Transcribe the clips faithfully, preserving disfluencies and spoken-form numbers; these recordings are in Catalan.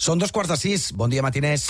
Són dos quarts de sis. Bon dia, matiners.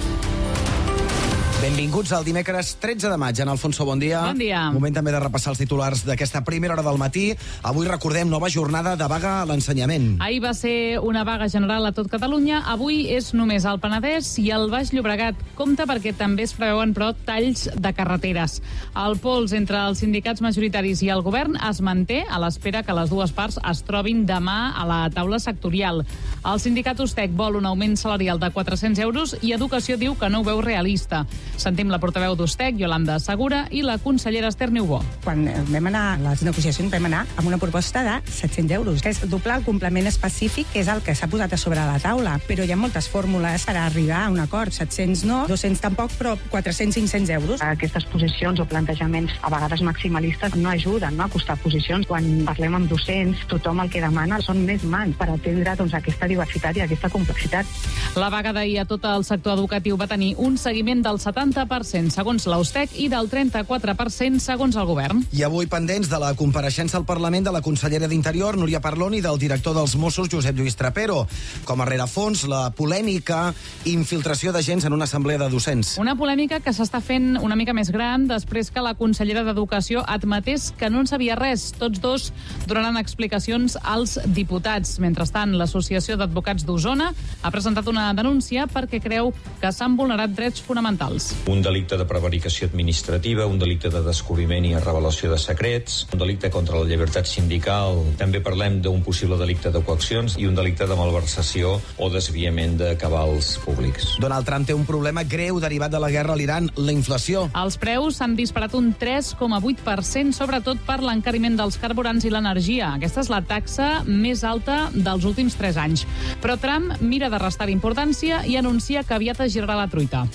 Benvinguts al dimecres tretze de maig. En Alfonso, bon dia. Bon dia. Moment també de repassar els titulars d'aquesta primera hora del matí. Avui recordem nova jornada de vaga a l'ensenyament. Ahir va ser una vaga general a tot Catalunya. Avui és només al Penedès i al Baix Llobregat. Compte perquè també es preveuen, però, talls de carreteres. El pols entre els sindicats majoritaris i el govern es manté a l'espera que les dues parts es trobin demà a la taula sectorial. El sindicat Ustec vol un augment salarial de quatre-cents euros i Educació diu que no ho veu realista. Sentim la portaveu d'Ustec, Yolanda Segura, i la consellera Esther Niubó. Quan vam anar a les negociacions vam anar amb una proposta de set-cents euros, que és doblar el complement específic, que és el que s'ha posat a sobre la taula. Però hi ha moltes fórmules per arribar a un acord. set-cents no, dos-cents tampoc, però quatre-cents, cinc-cents euros. Aquestes posicions o plantejaments a vegades maximalistes no ajuden, no?, a acostar posicions. Quan parlem amb docents, tothom el que demana són més mans per atendre, doncs, aquesta diversitat i aquesta complexitat. La vaga d'ahir a tot el sector educatiu va tenir un seguiment del setanta per cent segons l'Ustec i del trenta-quatre per cent segons el govern. I avui pendents de la compareixença al Parlament de la consellera d'Interior, Núria Parlon, i del director dels Mossos, Josep Lluís Trapero. Com a rerefons, la polèmica infiltració d'agents en una assemblea de docents. Una polèmica que s'està fent una mica més gran després que la consellera d'Educació admetés que no en sabia res. Tots dos donaran explicacions als diputats. Mentrestant, l'Associació d'Advocats d'Osona ha presentat una denúncia perquè creu que s'han vulnerat drets fonamentals. Un delicte de prevaricació administrativa, un delicte de descobriment i revelació de secrets, un delicte contra la llibertat sindical, també parlem d'un possible delicte de coaccions i un delicte de malversació o desviament de cabals públics. Donald Trump té un problema greu derivat de la guerra a l'Iran, la inflació. Els preus s'han disparat un tres coma vuit per cent, sobretot per l'encariment dels carburants i l'energia. Aquesta és la taxa més alta dels últims tres anys. Però Trump mira de restar importància i anuncia que aviat es girarà la truita.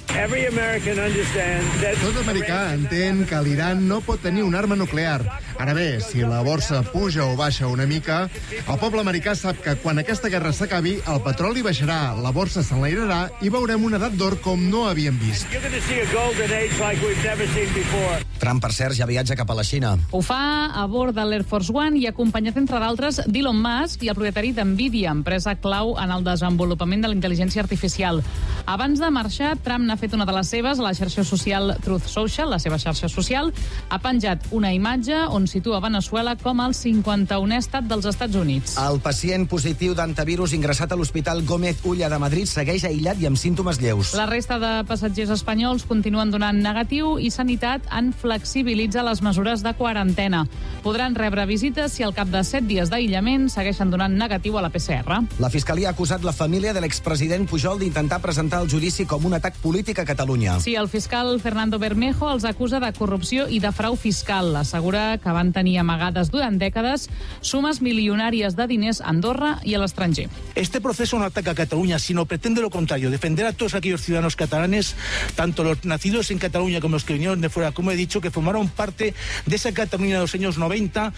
Tot americà entén que l'Iran no pot tenir una arma nuclear. Ara bé, si la borsa puja o baixa una mica, el poble americà sap que quan aquesta guerra s'acabi, el petroli baixarà, la borsa s'enlairarà i veurem una edat d'or com no havíem vist. Trump, per cert, ja viatja cap a la Xina. Ho fa a bord de l'Air Force One i acompanyat, entre d'altres, d'Elon Musk i el propietari d'Nvidia, empresa clau en el desenvolupament de la intel·ligència artificial. Abans de marxar, Trump n'ha fet una de les seves a la xarxa social Truth Social, la seva xarxa social. Ha penjat una imatge on situa Veneçuela com el cinquanta-unè estat dels Estats Units. El pacient positiu d'antivirus ingressat a l'Hospital Gómez Ulla de Madrid segueix aïllat i amb símptomes lleus. La resta de passatgers espanyols continuen donant negatiu i Sanitat en flexibilitza les mesures de quarantena. Podran rebre visites si al cap de set dies d'aïllament segueixen donant negatiu a la P C R. La Fiscalia ha acusat la família de l'expresident Pujol d'intentar presentar el judici com un atac polític a Catalunya. Sí, el fiscal Fernando Bermejo els acusa de corrupció i de frau fiscal. Assegura que van tenir amagades durant dècades sumes milionàries de diners a Andorra i a l'estranger. Este proceso no ataca a Cataluña, sino pretende lo contrario, defender a todos aquellos ciudadanos catalanes, tanto los nacidos en Cataluña como los que vinieron de fuera, como he dicho, que formaron parte de esa Cataluña de los años noventa.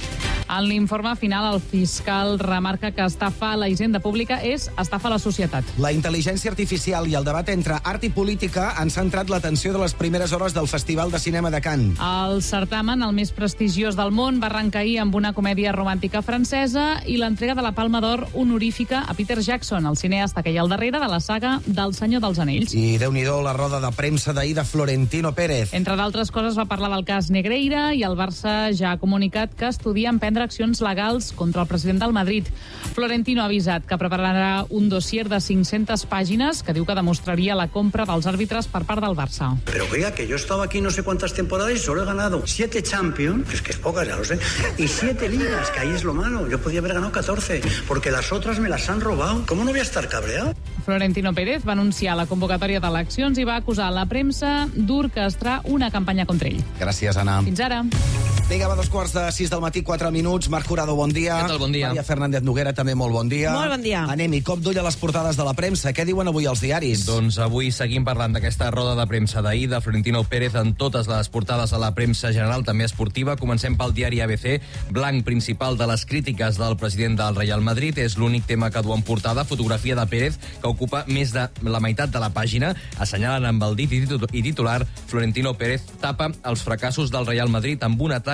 En l'informe final, el fiscal remarca que estafar la hisenda pública és estafar la societat. La intel·ligència artificial i el debat entre art i política han centrat l'atenció de les primeres hores del Festival de Cinema de Cannes. El certamen, el més prestigiós del món, va arrencar ahir amb una comèdia romàntica francesa i l'entrega de la Palma d'Or honorífica a Peter Jackson, el cineasta que hi ha al darrere de la saga del Senyor dels Anells. I Déu-n'hi-do la roda de premsa d'ahir de Florentino Pérez. Entre d'altres coses va parlar del cas Negreira i el Barça ja ha comunicat que estudia emprendre accions legals contra el president del Madrid. Florentino ha avisat que prepararà un dossier de cinc-centes pàgines que diu que demostraria la compra dels àrbitres per part del Barça. Pero vea que yo he estado aquí no sé cuántas temporadas y solo he ganado siete Champions, que es que es pocas, ya lo sé, y siete ligas, que ahí es lo malo. Yo podía haber ganado catorce, porque las otras me las han robado. ¿Cómo no voy a estar cabreado? Florentino Pérez va anunciar la convocatòria d'eleccions i va acusar la premsa d'orquestrar una campanya contra ell. Gràcies, Anna. Fins ara. Vinga, va, dos quarts de sis del matí, quatre minuts. Marc Curado, bon dia. Què tal, bon dia. Maria Fernández Noguera, també molt bon dia. Molt bon dia. Anem-hi, cop d'ull a les portades de la premsa. Què diuen avui els diaris? Doncs avui seguim parlant d'aquesta roda de premsa d'ahir de Florentino Pérez en totes les portades a la premsa general, també esportiva. Comencem pel diari A B C. Blanc principal de les crítiques del president del Real Madrid. És l'únic tema que du en portada. Fotografia de Pérez, que ocupa més de la meitat de la pàgina. Assenyalen amb el dit i titular Florentino Pérez tapa els fracassos del Real Madrid amb un atac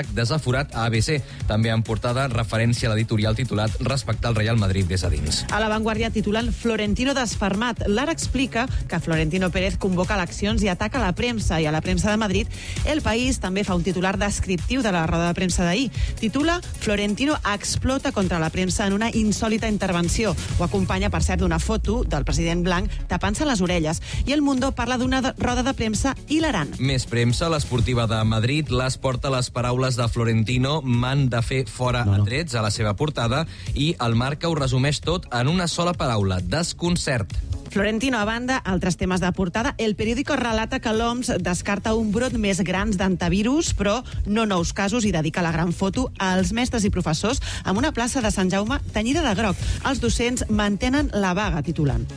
Isaac desaforat a A B C. També en portada referència a l'editorial titulat Respectar el Real Madrid des de dins. A La Vanguardia titulen Florentino desfermat. L'Ara explica que Florentino Pérez convoca eleccions i ataca la premsa, i a la premsa de Madrid El País també fa un titular descriptiu de la roda de premsa d'ahir. Titula Florentino explota contra la premsa en una insòlita intervenció. Ho acompanya, per cert, d'una foto del president blanc tapant-se les orelles. I El Mundo parla d'una roda de premsa hilarant. Més premsa, l'Esportiva de Madrid les porta les paraules de Florentino, m'han de fer fora no, no. a trets a la seva portada, i el Marca ho resumeix tot en una sola paraula, desconcert. Florentino, a banda, altres temes de portada. El periòdico relata que l'O M S descarta un brot més grans d'antivirus, però no nous casos, i dedica la gran foto als mestres i professors amb una plaça de Sant Jaume tenyida de groc. Els docents mantenen la vaga, titulant.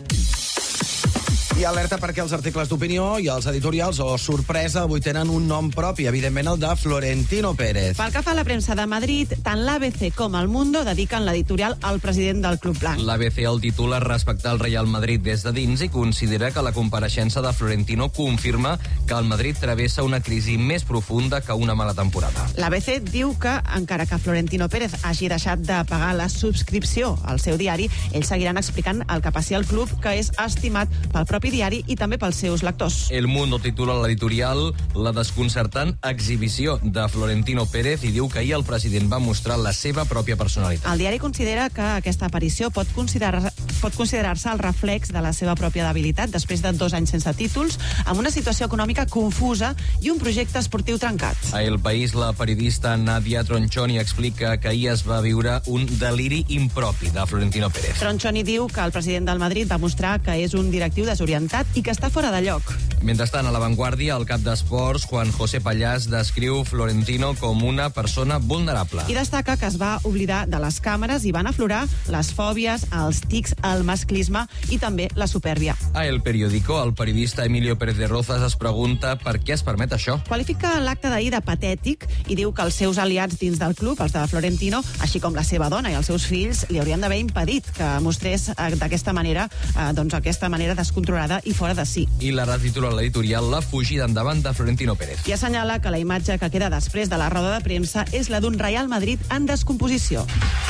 I alerta perquè els articles d'opinió i els editorials, o sorpresa, avui tenen un nom propi, evidentment el de Florentino Pérez. Pel que fa a la premsa de Madrid, tant l'A B C com El Mundo dediquen l'editorial al president del Club Blanc. L'A B C el titula Respectar el Real Madrid des de dins i considera que la compareixença de Florentino confirma que el Madrid travessa una crisi més profunda que una mala temporada. L'A B C diu que, encara que Florentino Pérez hagi deixat de pagar la subscripció al seu diari, ells seguiran explicant el que passi al club, que és estimat pel propi diari i també pels seus lectors. El Mundo titula l'editorial La desconcertant exhibició de Florentino Pérez i diu que ahir el president va mostrar la seva pròpia personalitat. El diari considera que aquesta aparició pot considerar, pot considerar-se el reflex de la seva pròpia debilitat després de dos anys sense títols, amb una situació econòmica confusa i un projecte esportiu trencat. A El País, la periodista Nadia Tronchoni explica que ahir es va viure un deliri impropi de Florentino Pérez. Tronchoni diu que el president del Madrid va mostrar que és un directiu desorientat i que està fora de lloc. Mentrestant, a La Vanguardia, el cap d'esports, Juan José Pallàs, descriu Florentino com una persona vulnerable. I destaca que es va oblidar de les càmeres i van aflorar les fòbies, els tics, el masclisme i també la supèrbia. A El Periódico, el periodista Emilio Pérez de Rozas es pregunta per què es permet això. Qualifica l'acte d'ahir de patètic i diu que els seus aliats dins del club, els de Florentino, així com la seva dona i els seus fills, li haurien d'haver impedit que mostrés d'aquesta manera, eh, doncs aquesta manera descontrolada i fora de si. I la titula l'editorial La fugida endavant de Florentino Pérez. I assenyala que la imatge que queda després de la roda de premsa és la d'un Real Madrid en descomposició.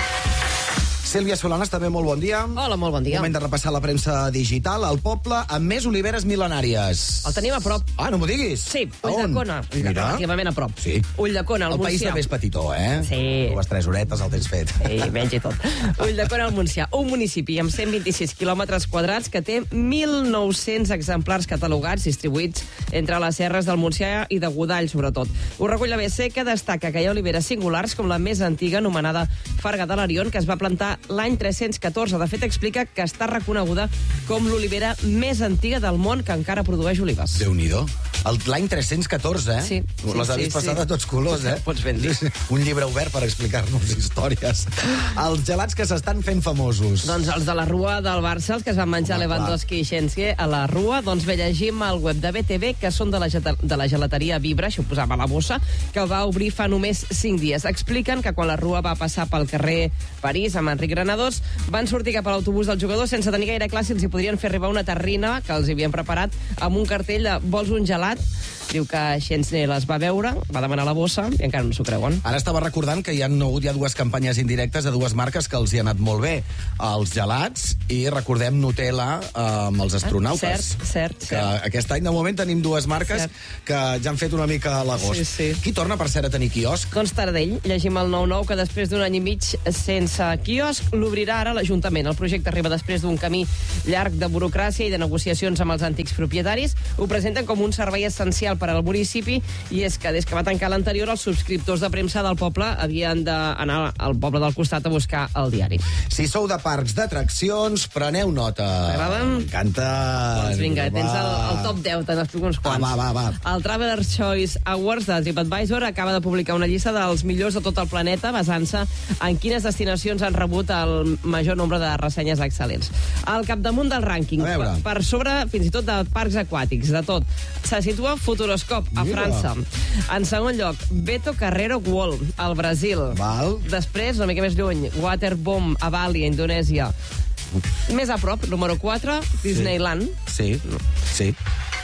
Sílvia Solanas, també molt bon dia. Hola, molt bon dia. Moment de repassar la premsa digital. El poble amb més oliveres mil·lenàries. El tenim a prop. Ah, no m'ho diguis? Sí, Ulldecona. Relativament a prop. Sí. Ulldecona, al Montsià. El país també és petitó, eh? Sí. Dues tres horetes el tens fet. Sí, menys i tot. Ulldecona, al Montsià, un municipi amb cent vint-i-sis quilòmetres quadrats que té mil nou-cents exemplars catalogats distribuïts entre les serres del Montsià i de Godall, sobretot. Ho recull la B C, que destaca que hi ha oliveres singulars, com la més antiga, anomenada Farga de l'Arion, que es va plantar l'any tres-cents catorze. De fet, explica que està reconeguda com l'olivera més antiga del món que encara produeix olives. Déu-n'hi-do. L'any tres-cents catorze, eh? Sí. sí Les ha vist sí, passar sí. de tots colors, eh? Pots ben dir. Un llibre obert per explicar-nos històries. Els gelats que s'estan fent famosos. Doncs els de la Rua del Barça, els que es van menjar Home, Lewandowski i Shenske a la Rua, doncs bé, llegim al web de B T V, que són de la, de la gelateria Vibra, això ho posava a la bossa, que va obrir fa només cinc dies. Expliquen que quan la Rua va passar pel carrer París amb Enric Granados, van sortir cap a l'autobús del jugador sense tenir gaire clar si els hi podrien fer arribar una terrina que els havien preparat amb un cartell de vols un gelat. Diu que Shenske les va veure, va demanar la bossa i encara no s'ho creuen. Ara estava recordant que hi ha hagut ja dues campanyes indirectes de dues marques que els hi ha anat molt bé. Els gelats i, recordem, Nutella eh, amb els astronautes. Cert, cert, que cert. Aquest any, de moment, tenim dues marques cert. que ja han fet una mica a l'agost. Sí, sí. Qui torna, per cert, a tenir quiosc? Doncs Taradell, llegim el nou nou, que després d'un any i mig sense quiosc l'obrirà ara l'Ajuntament. El projecte arriba després d'un camí llarg de burocràcia i de negociacions amb els antics propietaris. Ho presenten com un servei essencial per al municipi, i és que des que va tancar l'anterior, els subscriptors de premsa del poble havien d'anar al poble del costat a buscar el diari. Si sou de parcs d'atraccions, preneu nota. T'agraden? M'encanta. Doncs vinga, tens el, el top deu, te n'explico uns quants. Ah, va, va, va. El Traveler's Choice Awards de TripAdvisor acaba de publicar una llista dels millors de tot el planeta, basant-se en quines destinacions han rebut el major nombre de ressenyes excel·lents. Al capdamunt del rànquing, per, per sobre fins i tot de parcs aquàtics, de tot, se situa Futuroscope, a Mira. França. En segon lloc, Beto Carrero World, al Brasil. Val. Després, una mica més lluny, Waterbomb, a Bali, a Indonèsia. Més a prop, número quatre, Disneyland. Sí, sí.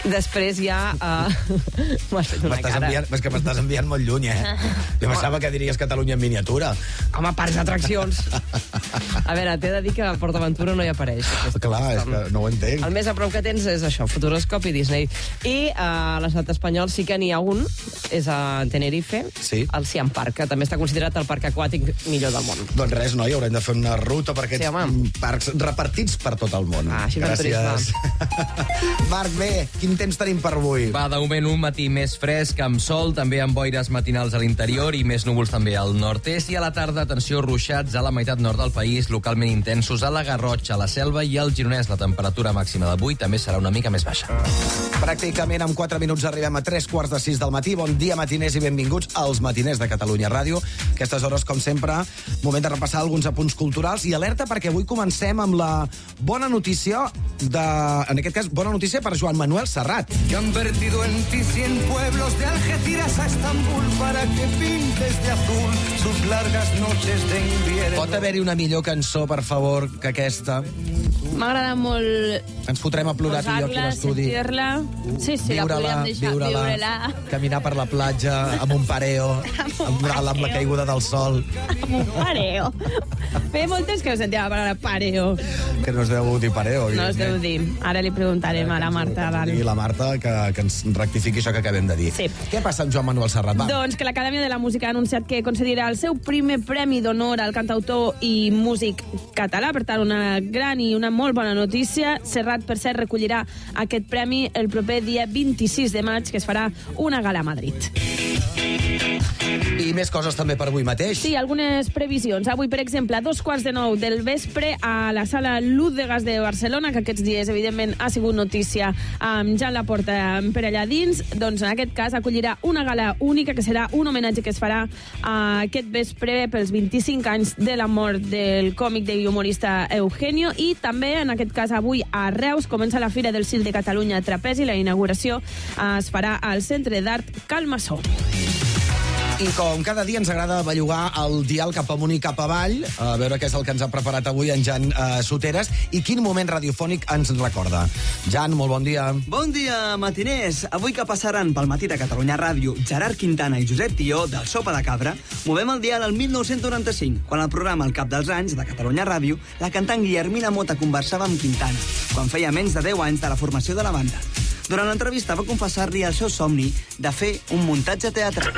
Després hi ha... Uh... M'has fet una cara. Enviant, és que m'estàs enviant molt lluny, eh? Jo pensava que diries Catalunya en miniatura. Home, parcs d'atraccions. A veure, t'he de dir que a PortAventura no hi apareix. Clar, és que no ho entenc. El més a prop que tens és això, Futuroscope i Disney. I a l'estat espanyol sí que n'hi ha un, és a Tenerife, sí. El Siam Park, que també està considerat el parc aquàtic millor del món. Doncs res, noi, haurem de fer una ruta per aquests sí, parcs repartits per tot el món. Ah, així gràcies. Marc, bé, quin temps tenim per avui? Va, de moment un matí més fresc, amb sol, també amb boires matinals a l'interior i més núvols també al nord-est, i a la tarda, atenció, ruixats a la meitat nord del país, localment intensos a la Garrotxa, a la Selva i al Gironès. La temperatura màxima d'avui també serà una mica més baixa. Pràcticament en quatre minuts arribem a tres quarts de sis del matí. Bon dia, matiners, i benvinguts als matiners de Catalunya Ràdio. Aquestes hores, com sempre, moment de repassar alguns apunts culturals i alerta perquè avui comencem amb la bona notícia de... En aquest cas, bona notícia per Joan Manuel Serrat. Que han vertido en ti cien pueblos de Algeciras a Estambul para que pintes de azul sus largas noches de invierno. Pot haver-hi una millor cançó, per favor, que aquesta? M'agrada molt... Ens fotrem a plorar tu i jo aquí a l'estudi. Sentir-la. Sí, sí, la podríem deixar, viure-la. Caminar per la platja, amb un pareo, amb, amb la caiguda del sol. Amb un pareo. Feia molt temps que no sentia la paraula pareo. Que no es deu dir pareo. No es deu dir. Ara li preguntarem a la Marta. I la Marta que, que ens rectifiqui això que acabem de dir. Sí. Què passa amb Joan Manuel Serrat? Va. Doncs que l'Acadèmia de la Música ha anunciat que concedirà el seu primer premi d'honor al cantautor i músic català. Per tant, una gran i una molt bona notícia. Serrat, per cert, recollirà aquest premi el proper dia vint-i-sis de maig, que es farà una gala a Madrid. I més coses també per avui mateix. Sí, algunes previsions. Avui, per exemple, a dos quarts de nou del vespre a la sala Luz de Gas de Barcelona, que aquests dies, evidentment, ha sigut notícia amb Jan Laporta per allà dins, doncs en aquest cas acollirà una gala única, que serà un homenatge que es farà aquest vespre pels vint-i-cinc anys de la mort del còmic i humorista Eugenio, i també, en aquest cas, avui a Reus comença la Fira del Circ de Catalunya Trapezi. La inauguració es farà al Centre d'Art Calmassó. I com cada dia ens agrada bellugar el dial cap amunt i cap avall, a veure què és el que ens ha preparat avui en Jan uh, Soteres i quin moment radiofònic ens recorda. Jan, molt bon dia. Bon dia, matiners. Avui que passaran pel matí de Catalunya Ràdio Gerard Quintana i Josep Tió, del Sopa de Cabra, movem el dial al mil nou-cents noranta-cinc, quan al programa El Cap dels Anys de Catalunya Ràdio, la cantant Guillermina Mota conversava amb Quintana, quan feia menys de deu anys de la formació de la banda. Durant l'entrevista va confessar-li el seu somni de fer un muntatge teatral.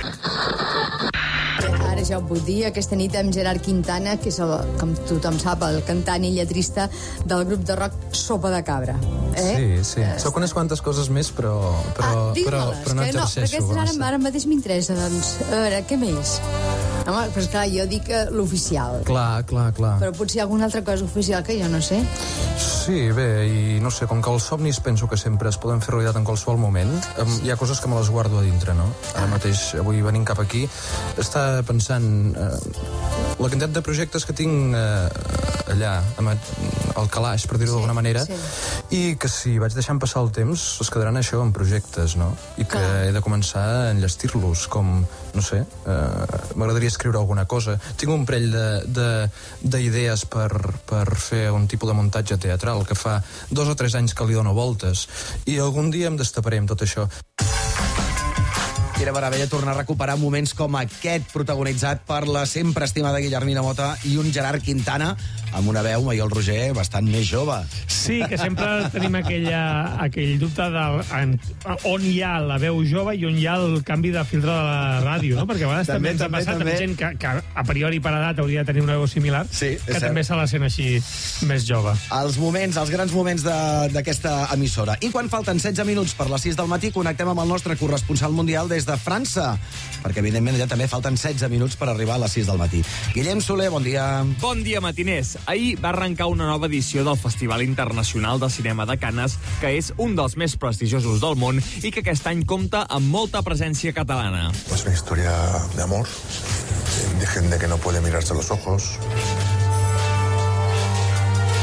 Ara ja ho puc dir, aquesta nit amb Gerard Quintana, que és, el, com tothom sap, el cantant i lletrista del grup de rock Sopa de Cabra. Eh? Sí, sí. Eh, Soc unes quantes coses més, però, però, ah, però, però no exerceixo. No, perquè ara, ara mateix m'interessa, doncs. A veure, què més? Home, però esclar, jo dic l'oficial. Clar, clar, clar. Però potser alguna altra cosa oficial que jo no sé. Sí, bé, i no sé, com que els somnis penso que sempre es poden fer realitat en qualsevol moment, hi ha coses que me les guardo a dintre, no? Ara mateix, avui venint cap aquí, estava pensant eh, la quantitat de projectes que tinc eh, allà, al calaix, per dir-ho sí, d'alguna manera, sí. I que si vaig deixant passar el temps es quedaran això en projectes, no? I que clar. He de començar a enllestir-los, com, no sé, eh, m'agradaria escriure alguna cosa. Tinc un parell d'idees per, per fer un tipus de muntatge teatral que fa dos o tres anys que li dono voltes i algun dia em destaparé amb tot això. Era meravella tornar a recuperar moments com aquest protagonitzat per la sempre estimada Guillermina Mota i un Gerard Quintana amb una veu, i el Roger, bastant més jove. Sí, que sempre tenim aquella, aquell dubte de en, on hi ha la veu jove i on hi ha el canvi de filtre de la ràdio, no? Perquè a vegades també, també ens ha passat també. Amb gent que, que a priori per edat hauria de tenir una veu similar, sí, que cert. També se la sent així més jove. Els moments, els grans moments d'aquesta emissora. I quan falten setze minuts per les sis del matí, connectem amb el nostre corresponsal mundial des de França, perquè evidentment allà també falten setze minuts per arribar a les sis del matí. Guillem Soler, bon dia. Bon dia, matiners. Ahir va arrencar una nova edició del Festival Internacional de Cinema de Canes, que és un dels més prestigiosos del món i que aquest any compta amb molta presència catalana. Es una historia de amor, de gente que no puede mirarse a los ojos.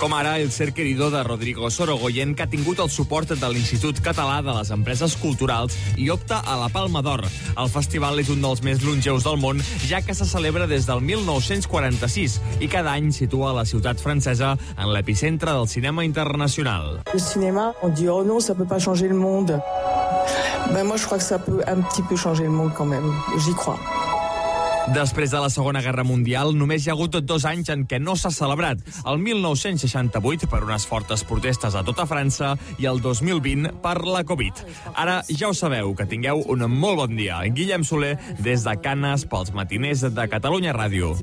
Com ara el Ser Querido de Rodrigo Sorogoyen, que ha tingut el suport de l'Institut Català de les Empreses Culturals i opta a la Palma d'Or. El festival és un dels més longeus del món, ja que se celebra des del mil nou-cents quaranta-sis i cada any situa la ciutat francesa en l'epicentre del cinema internacional. Le cinéma, on dit oh non, ça peut pas changer le monde. Ben moi je crois que ça peut un petit peu changer le monde quand même. J'y crois. Després de la Segona Guerra Mundial, només hi ha hagut dos anys en què no s'ha celebrat. El mil nou-cents seixanta-vuit, per unes fortes protestes a tota França, i el dos mil vint, per la Covid. Ara ja ho sabeu, que tingueu un molt bon dia. Guillem Soler, des de Canes, pels matiners de Catalunya Ràdio.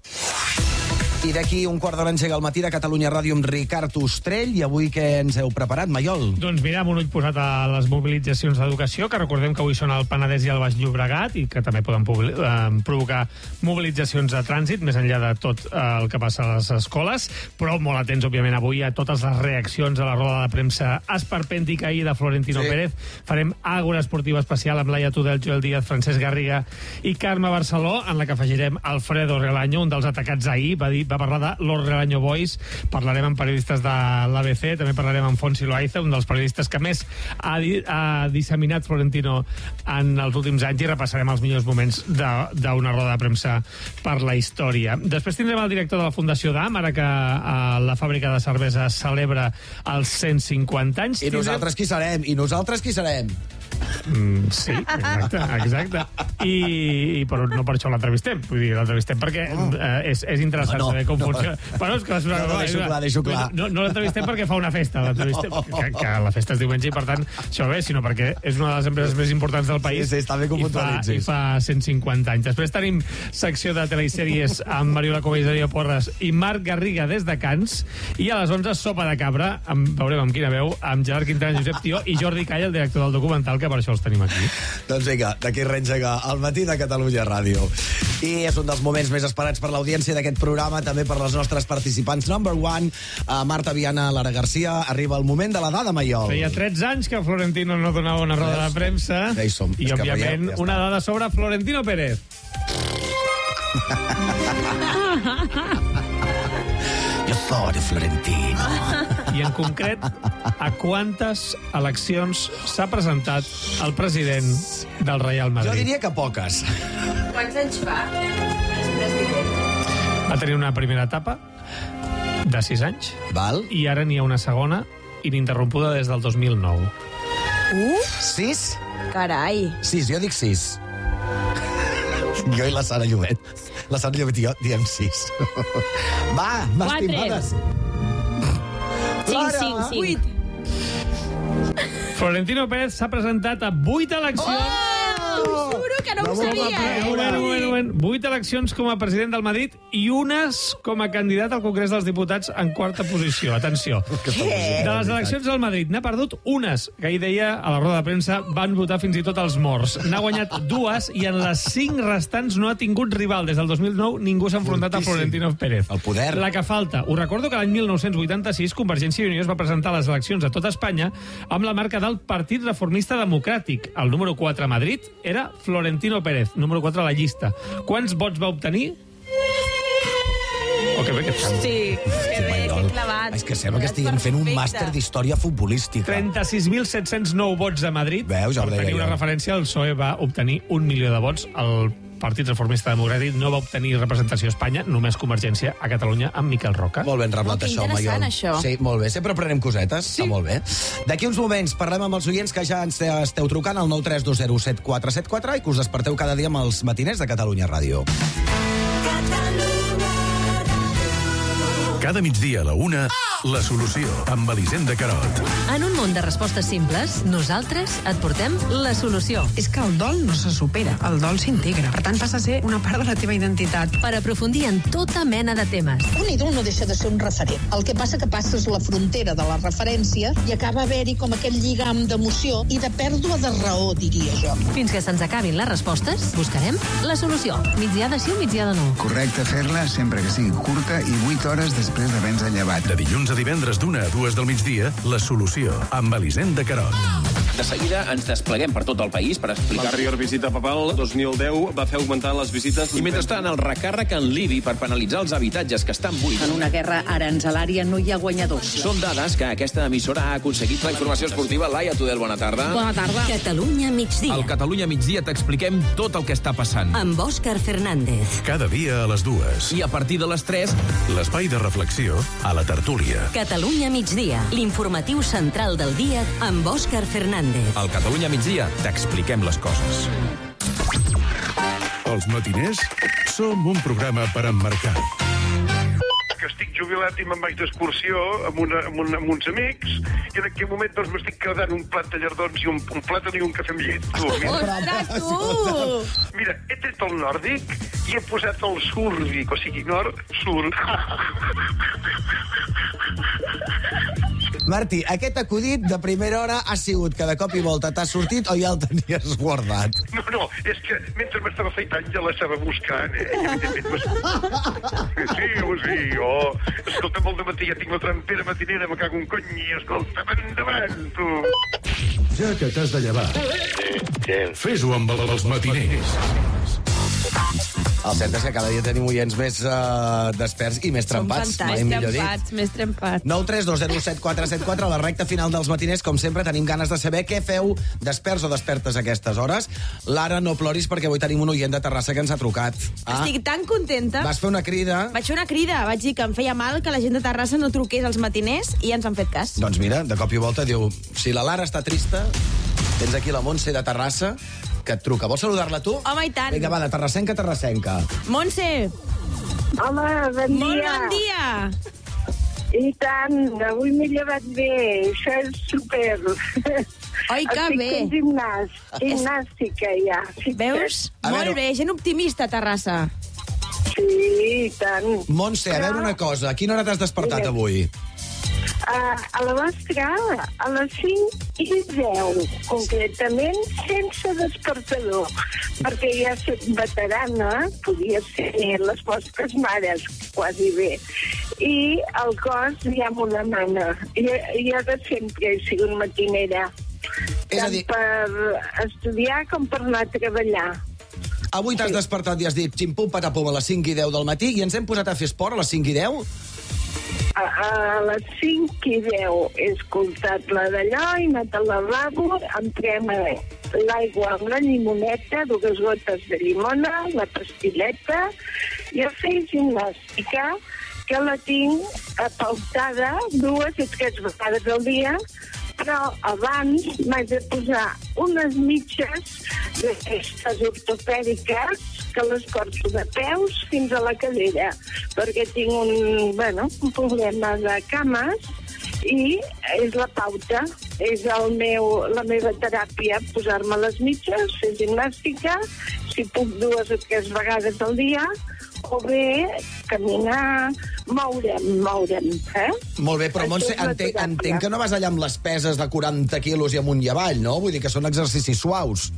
I d'aquí un quart d'hora engega el matí de Catalunya Ràdio amb Ricard Ostrell. I avui què ens heu preparat, Maiol? Doncs mira, amb un ull posat a les mobilitzacions d'educació, que recordem que avui són al Penedès i al Baix Llobregat i que també poden eh, provocar mobilitzacions de trànsit, més enllà de tot eh, el que passa a les escoles, però molt atents, òbviament, avui a totes les reaccions a la roda de premsa esperpèntica ahir de Florentino sí. Pérez. Farem àgora esportiva especial amb Laia Tudel, Joel Díaz, Francesc Garriga i Carme Barceló, en la que afegirem Alfredo Relaño, un dels atacats ahir, va dir va parlar de los Relaño Boys, parlarem amb periodistes de l'A B C, també parlarem amb Fonsi Loaiza, un dels periodistes que més ha, di ha disseminat Florentino en els últims anys, i repassarem els millors moments d'una roda de premsa per la història. Després tindrem el director de la Fundació D A M, ara que a la fàbrica de cervesa celebra els cent cinquanta anys. I nosaltres qui serem? I nosaltres qui serem? Mm, sí, exacte, exacte. I, i però no per això l'entrevistem, vull dir, l'entrevistem perquè oh. eh, és, és interessant no, no, saber com no. funciona. Bueno, és que no, no, no, deixo clar, deixo clar. No, no l'entrevistem perquè fa una festa, l'entrevistem, oh. que, que la festa és diumenge i per tant això bé, sinó perquè és una de les empreses més importants del país. Sí, sí, està bé que ho puntualitzis. I fa cent cinquanta anys. Després tenim secció de telesèries amb Mariola Covell, Darío Porres i Marc Garriga des de Cans, i a les onze sopa de cabra, amb, veurem amb quina veu, amb Gerard Quintana, Josep Tió i Jordi Calla, el director del documental, que per això els tenim aquí. Doncs vinga, d'aquí reengega el matí de Catalunya Ràdio. I és un dels moments més esperats per l'audiència d'aquest programa, també per les nostres participants number one, a Marta Viana, Lara Garcia. Arriba el moment de la dada, Maiol. Feia tretze anys que Florentino no donava una roda de premsa, ja hi som. I òbviament ja una dada sobre Florentino Pérez. Jo soy Florentino. I en concret, a quantes eleccions s'ha presentat el president del Real Madrid? Jo diria que poques. Quants anys fa? És president. Va tenir una primera etapa de sis anys. Val. I ara n'hi ha una segona ininterrompuda des del dos mil nou. Uh? Sis? Carai. Sis, jo dic sis. Jo i la Sara Llobet. La Sara Llobet i jo diem sis. Va, m'estimades. Cinc, cinc, cinc. Florentino Pérez s'ha presentat a vuit eleccions. Oh! T'ho juro que no ho sabia. Eh? Moment, moment, moment. Vuit eleccions com a president del Madrid i unes com a candidat al Congrés dels Diputats en quarta posició. Atenció. De les eleccions del Madrid n'ha perdut unes, que ahir deia a la roda de premsa van votar fins i tot els morts. N'ha guanyat dues i en les cinc restants no ha tingut rival. Des del dos mil nou ningú s'ha enfrontat a Florentino Pérez. El poder. La que falta. Us recordo que l'any mil nou-cents vuitanta-sis Convergència i Unió es va presentar a les eleccions a tot Espanya amb la marca del Partit Reformista Democràtic. El número quatre a Madrid era Florentino Pérez, número quatre a la llista. Quants vots va obtenir? Oh, que bé que estem. Sí, que bé, que clavat. És que sembla que estiguem fent un màster d'història futbolística. trenta-sis mil set-cents nou vots a Madrid. Veus, ja ho deia per tenir una jo. referència, el P S O E va obtenir un milió de vots. El Partit Reformista Democràtic no va obtenir representació a Espanya, només Convergència a Catalunya amb Miquel Roca. Molt ben reblat, Oh, que això, interessant, Maiol. això. Sí, molt bé. Sempre aprenem cosetes. Sí. Està molt bé. D'aquí uns moments parlem amb els oients que ja ens esteu trucant al nou tres dos zero set quatre set quatre i que us desperteu cada dia amb els matiners de Catalunya Ràdio. Cada migdia a la una, La Solució, amb Elisenda Carot. En un món de respostes simples, nosaltres et portem la solució. És que el dol no se supera, el dol s'integra. Per tant, passa a ser una part de la teva identitat. Per aprofundir en tota mena de temes. Un ídol no deixa de ser un referent. El que passa que passes la frontera de la referència i acaba haver-hi com aquell lligam d'emoció i de pèrdua de raó, diria jo. Fins que se'ns acabin les respostes, buscarem la solució. Migdià de sí o migdià de no. Correcte fer-la sempre que sigui curta i vuit hores després d'haver-nos llevat. De dilluns a divendres d'una a dues del migdia, La Solució, amb Elisenda Carot. De seguida ens despleguem per tot el país per explicar... L'anterior visita papal, dos mil deu, va fer augmentar les visites... I mentrestant, el recàrrec en l'I B I per penalitzar els habitatges que estan buits. En una guerra aranzelària no hi ha guanyadors. Són dades que aquesta emissora ha aconseguit. La informació esportiva, Laia Tudel, bona tarda. Bona tarda. Catalunya migdia. Al Catalunya migdia t'expliquem tot el que està passant. Amb Òscar Fernández. Cada dia a les dues. I a partir de les tres... L'espai de reflexió a la tertúlia. Catalunya migdia. L'informatiu central del dia amb Òscar Fernández. Al Catalunya migdia t'expliquem les coses. Els matiners som un programa per emmarcar. Que estic jubilat i me'n vaig d'excursió amb, una, amb, una, amb uns amics i en aquell moment doncs m'estic quedant un plat de llardons i un, un plàtan i un cafè amb llet. Tu, Ostres, tu! Mira, he tret el nòrdic i he posat el súrdic, o sigui, nord, sur. Martí, aquest acudit de primera hora ha sigut que de cop i volta t'ha sortit o ja el tenies guardat? No, no, és que mentre m'estava afeitant ja l'estava buscant, eh? I evidentment sí, o sí, oh. Escolta, molt de matí ja tinc la trampera matinera, me cago un cony, i escolta, endavant, tu. Ja que t'has de llevar, fes-ho amb els matiners. El cert és que cada dia tenim oients més uh, desperts i més trempats. Som mai millor dit. trempats, més trempats. nou tres dos zero set quatre set quatre, a la recta final dels matiners, com sempre, tenim ganes de saber què feu desperts o despertes a aquestes hores. Lara, no ploris perquè avui tenim un oient de Terrassa que ens ha trucat. Ah. Estic tan contenta. Vas fer una crida. Vaig fer una crida, vaig dir que em feia mal que la gent de Terrassa no truqués als matiners i ens han fet cas. Doncs mira, de cop i volta diu, si la Lara està trista, tens aquí la Montse de Terrassa, que et truca. Vols saludar-la tu? Home, i tant. Vinga, va, de terrassenca a terrassenca. Montse! Home, bon dia. Molt bon dia. I tant, avui m'he llevat bé, això és super. Oi, que Estic bé. fent gimnàs, gimnàstica ja. Veus? A Molt veure- bé, gent optimista a Terrassa. Sí, i tant. Montse, a veure una cosa, a quina hora t'has despertat Digue'm. avui? Uh, a la vostra, a les cinc i deu, concretament, sense despertador, perquè ja soc veterana, podia ser les vostres mares, quasi bé, i el cos ja m'ho demana. Jo, jo de sempre he sigut matinera, tant dir... per estudiar com per anar a treballar. Avui t'has sí. despertat i has dit xim-pum patapum a les cinc i deu del matí i ens hem posat a fer esport a les cinc i deu? A, a les cinc i deu he escoltat la d'allò i anat al lavabo, em crema l'aigua amb la llimoneta, dues gotes de llimona, la pastilleta, i a fer gimnàstica, que la tinc apautada dues o tres vegades al dia, però abans m'haig de posar unes mitges d'aquestes ortopèdiques que les corto de peus fins a la cadera, perquè tinc un, bueno, un problema de cames i és la pauta, és el meu, la meva teràpia, posar-me les mitges, fer gimnàstica, si puc dues o tres vegades al dia, o bé caminar, moure'm, moure'm, eh? Molt bé, però Montse, entenc, entenc que no vas allà amb les peses de quaranta quilos i amunt i avall, no? Vull dir que són exercicis suaus.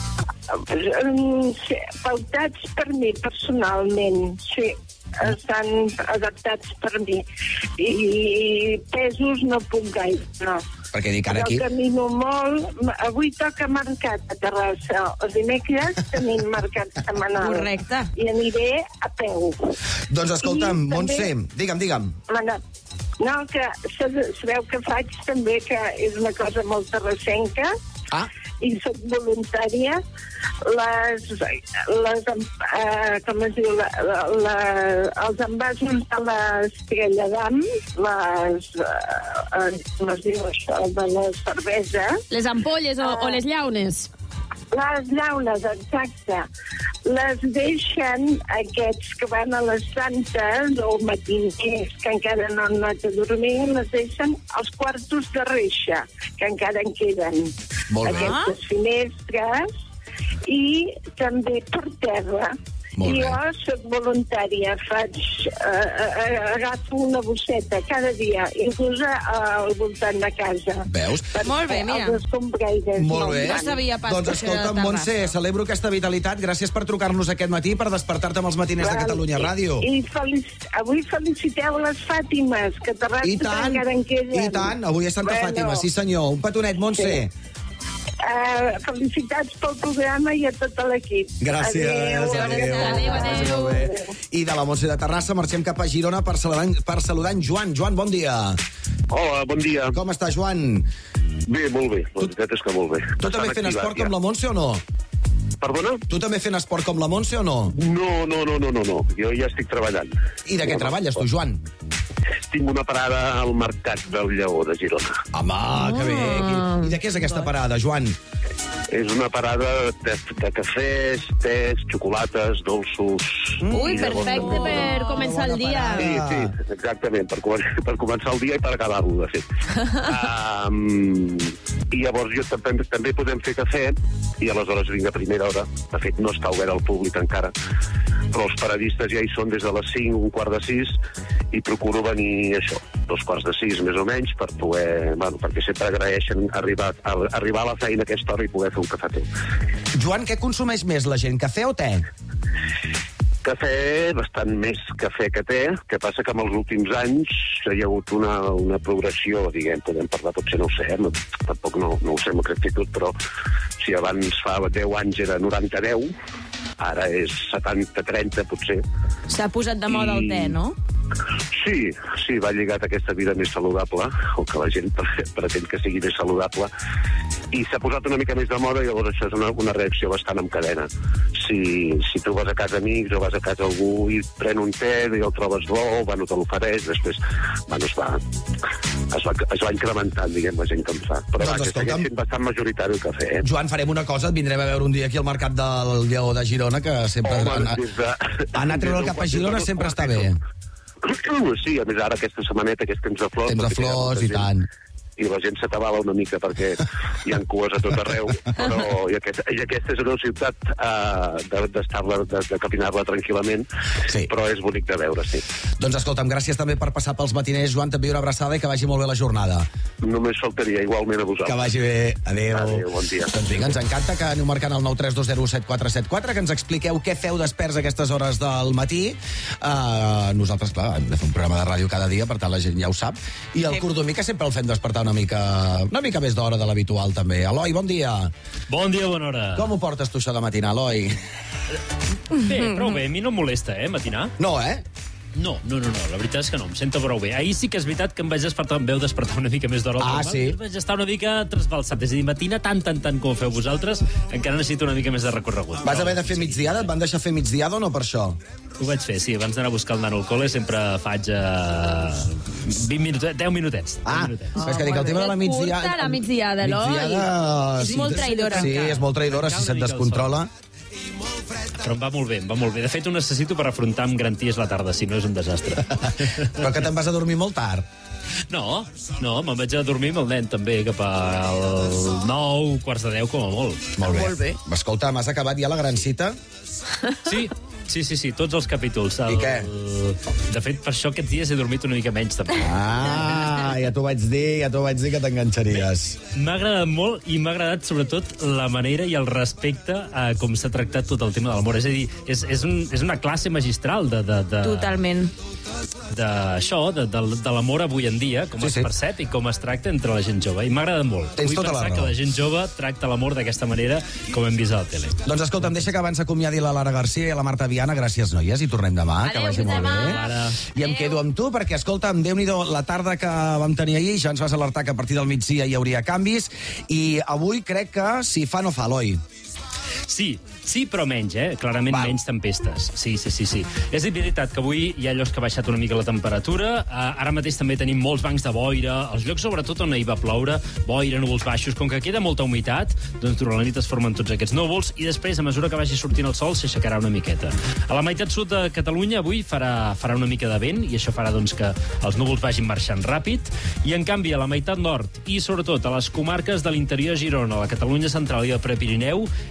Sí, pautats per mi, personalment, sí. Estan adaptats per mi. I pesos no puc gaire, no. Perquè dic, ara aquí... Però camino molt. Avui toca mercat a Terrassa. Els dimecres tenim mercat setmanal. Correcte. I aniré a peu. Doncs escolta'm, I Montse, també... digue'm, digue'm. Mana, no, que sabeu que faig també, que és una cosa molt terrassenca, ah. i soc voluntària, les, les eh, com es diu, la, la, la, els envasos de l'Estrella d'Am, les, eh, com es diu això, de la cervesa. Les ampolles o, eh, o les llaunes. Les llaunes, exacte. Les deixen aquests que van a les santes o matiners que encara no han anat a dormir, les deixen als quartos de reixa, que encara en queden. Molt bé. Aquestes finestres i també per terra. Molt I bé. jo soc voluntària, faig, eh, eh, agafo una bosseta cada dia, inclús al voltant de casa. Veus? Per Molt bé, mira. Els escombraires. Molt bé. No sabia pas doncs que això era escolta'm, de Montse, Terrassa. celebro aquesta vitalitat. Gràcies per trucar-nos aquest matí, per despertar-te amb els matiners de Catalunya Ràdio. I, i felic avui feliciteu les Fàtimes, que Terrassa I tant, encara en queden. i tant. Avui és Santa Bueno. Fàtima, sí senyor. Un petonet, Montse. Uh, felicitats pel programa i a tot l'equip. Gràcies. Adéu. Adéu. Adéu, adéu. adéu. I de la Montse de Terrassa marxem cap a Girona per saludar, per saludar en Joan. Joan, bon dia. Hola, bon dia. Com està, Joan? Bé, molt bé. La veritat és que molt bé. Tu també fent esport com la Montse o no? Perdona? Tu també fent esport com la Montse o no? No, no, no, no, no, no. Jo ja estic treballant. I de què treballes, tu, Joan? Tinc una parada al Mercat del Lleó de Girona. Home, que bé. I de què és aquesta parada, Joan? És una parada de, de cafès, tés, xocolates, dolços... Ui, perfecte per començar el dia. Sí, sí, exactament, per, per començar el dia i per acabar-lo, de fet. um, I llavors jo també, també podem fer cafè, i aleshores vinc a primera hora. De fet, no està obert al públic encara, però els paradistes ja hi són des de les cinc, un quart de sis, i procuro venir, això, dos quarts de sis, més o menys, per poder... Bueno, perquè sempre agraeixen arribar, arribar a la feina a aquesta hora i poder fer un cafè. Joan, què consumeix més la gent, cafè o te? Cafè, bastant més cafè que te, que passa que en els últims anys hi ha hagut una, una progressió, diguem, podem parlar, potser no ho sé, no, tampoc no, no ho sé amb exactitud, però si abans fa deu anys era noranta deu, ara és setanta trenta, potser. S'ha posat de moda el te, no? Sí, sí, va lligat a aquesta vida més saludable, o que la gent pretén que sigui més saludable, i s'ha posat una mica més de moda, i llavors això és una, una reacció bastant en cadena. Si, si tu vas a casa amics o vas a casa algú i pren un te i el trobes bo, bueno, te l'ofereix, després bueno, es, va, es, va, es va incrementant, diguem, la gent que en fa. Però doncs, va, que segueix sent bastant majoritari el cafè. Eh? Joan, farem una cosa, et vindrem a veure un dia aquí al Mercat del Lleó de Girona, que sempre... Home, anar, des de, anar a treure cap a Girona sempre està bé. Sí, a més ara aquesta setmaneta que és temps de flors... Temps de flors i tant. I la gent s'atabala una mica perquè hi ha cues a tot arreu, però i, aquest, i aquesta és una ciutat uh, d'estar-la, de, de caminar-la tranquil·lament, sí. Però és bonic de veure, sí. Doncs escolta'm, gràcies també per passar pels matiners, Joan, també una abraçada i que vagi molt bé la jornada. Només faltaria, igualment a vosaltres. Que vagi bé, adéu. Adéu, bon dia. Doncs vinga, ens encanta que aneu marcant el nou tres dos zero set quatre set quatre, que ens expliqueu què feu desperts a aquestes hores del matí. Uh, nosaltres, clar, hem de fer un programa de ràdio cada dia, per tant la gent ja ho sap. I el Cordomí, que sempre el fem despertar una mica una mica més d'hora de l'habitual, també. Eloi, bon dia. Bon dia, bona hora. Com ho portes tu, això de matinar, Eloi? Bé, prou bé. A mi no em molesta, eh, matinar. No, eh? No, no, no, no, la veritat és que no, em sento prou bé. Ahir sí que és veritat que em vaig despertar, em veu despertar una mica més d'hora al ah, sí? Vaig estar una mica trasbalsat, és a dir, matina tant, tant, tant com ho feu vosaltres, encara necessito una mica més de recorregut. Vas haver de fer migdiada? Et van deixar fer migdiada o no per això? Ho vaig fer, sí, abans d'anar a buscar el nano al col·le sempre faig uh, vint minutets, deu minutets. Ah, minutets. Oh, és que dic, el tema de la migdiada... Curta la migdiada, Eloi. Migdiada... És molt traïdora. Sí, és molt traïdora si se't descontrola. Però em va molt bé, em va molt bé. De fet, ho necessito per afrontar amb garanties la tarda, si no és un desastre. Però que te'n vas a dormir molt tard. No, no, me'n vaig a dormir amb el nen també, cap al nou, quarts de deu, com a molt. Molt bé. Molt bé. Escolta, m'has acabat ja la gran cita? Sí, sí, sí, sí, tots els capítols. El... I què? De fet, per això aquests dies he dormit una mica menys, també. Ah, ja t'ho vaig dir, ja t'ho vaig dir que t'enganxaries. M'ha agradat molt i m'ha agradat sobretot la manera i el respecte a com s'ha tractat tot el tema de l'amor. És a dir, és, és, un, és una classe magistral de... de, de... Totalment. D'això, de, de, de l'amor avui en dia, com sí, es sí. percep i com es tracta entre la gent jove. I m'ha agradat molt. Tens Vull tota pensar la que la gent jove tracta l'amor d'aquesta manera com hem vist a la tele. Doncs escolta'm, deixa que abans acomiadi la Lara Garcia i la Marta Viana. Gràcies, noies, i tornem demà. Adéu, que vagi molt demà. bé. Ara. I em quedo amb tu, perquè, escolta'm, Déu-n'hi-do, la tarda que vam tenir ahir, ja ens vas alertar que a partir del migdia hi hauria canvis, i avui crec que si fa no fa, Eloi. Sí, sí, però menys, eh? Clarament Val. menys tempestes. Sí, sí, sí, sí. És veritat que avui hi ha llocs que ha baixat una mica la temperatura. Uh, ara mateix també tenim molts bancs de boira. Els llocs, sobretot, on hi va ploure, boira, núvols baixos. Com que queda molta humitat, doncs durant la nit es formen tots aquests núvols i després, a mesura que vagi sortint el sol, s'aixecarà una miqueta. A la meitat sud de Catalunya avui farà, farà una mica de vent i això farà doncs, que els núvols vagin marxant ràpid. I, en canvi, a la meitat nord i, sobretot, a les comarques de l'interior de Girona, la Catalunya central i el Prepirineu, és on avui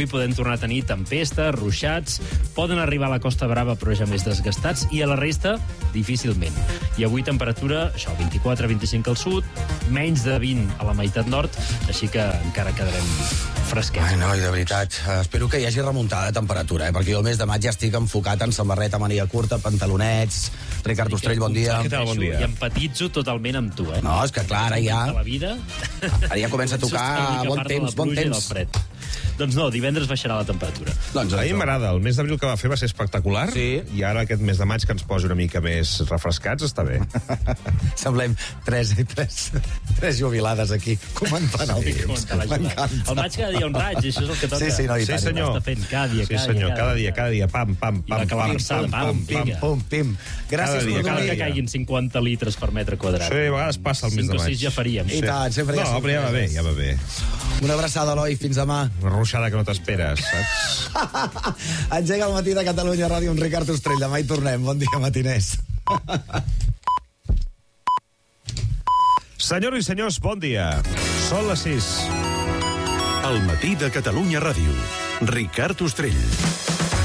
avui podem tornar a tenir tempestes, ruixats, poden arribar a la Costa Brava però ja més desgastats, i a la resta, difícilment. I avui temperatura, això, vint-i-quatre a vint-i-cinc al sud, menys de vint a la meitat nord, així que encara quedarem fresquets. Ai, noi, de veritat, espero que hi hagi remuntada de temperatura, eh? Perquè jo el mes de maig ja estic enfocat en samarreta, mania curta, pantalonets. Ricard Ostrell, bon dia. Què tal, bon dia? I empatitzo totalment amb tu, eh? No, és que clar, ara ja... La vida... Ara ja comença a tocar bon temps, bon temps. Doncs no, divendres baixarà la temperatura. Doncs a mi m'agrada, el mes d'abril que va fer va ser espectacular, sí. I ara aquest mes de maig que ens posi una mica més refrescats està bé. Semblem tres, tres, tres jubilades aquí, comentant el temps. M'encanta. El maig cada dia un raig, això és el que toca. Sí, sí, no, sí senyor. Fent cada dia, cada sí, senyor, dia, cada dia, cada dia, pam, pam, pam, pam, pam, pam, pim, pum, pim. Gràcies per venir. Que caiguin cinquanta litres per metre quadrat. Sí, a vegades passa el mes de maig. cinc o sis ja faríem. I tant, sempre hi ha... No, però ja va bé, ja va bé. Una abraçada, Eloi, fins demà. Una ruixada que no t'esperes, saps? Engega el matí de Catalunya Ràdio amb Ricard Ostrell. Demà hi tornem. Bon dia, matiners. Senyores i senyors, bon dia. Són les sis. El matí de Catalunya Ràdio. Ricard Ostrell.